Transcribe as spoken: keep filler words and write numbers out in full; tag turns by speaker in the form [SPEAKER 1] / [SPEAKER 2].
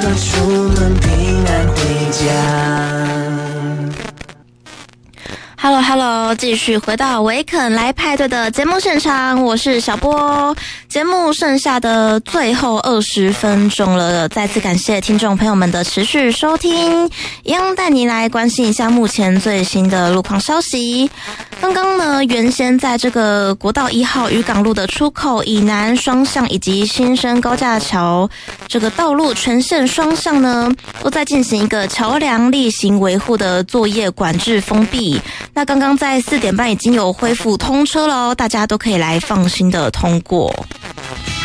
[SPEAKER 1] 够出门平安回家。
[SPEAKER 2] Hello Hello， 继续回到维肯来派对的节目现场，我是小波。节目剩下的最后二十分钟了，再次感谢听众朋友们的持续收听，一样带你来关心一下目前最新的路况消息。刚刚呢，原先在这个国道一号渔港路的出口以南双向以及新生高架桥这个道路全线双向呢，都在进行一个桥梁例行维护的作业管制封闭。那刚刚在四点半已经有恢复通车了，大家都可以来放心的通过。